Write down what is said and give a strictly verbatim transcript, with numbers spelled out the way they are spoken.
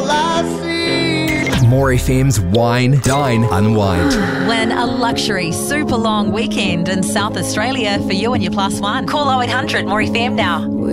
all I see. More F M's Wine, Dine, Unwind. When a luxury super long weekend in South Australia for you and your plus one. Call oh eight hundred more F M now.